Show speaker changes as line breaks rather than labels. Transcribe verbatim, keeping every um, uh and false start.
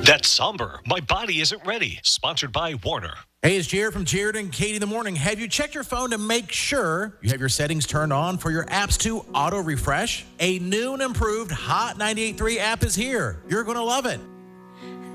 That's somber. My body isn't ready. Sponsored by Warner.
Hey, it's Jared from Jared and Katie in the morning. Have you checked your phone to make sure you have your settings turned on for your apps to auto refresh? A new and improved Hot ninety-eight point three app is here. You're going to love it.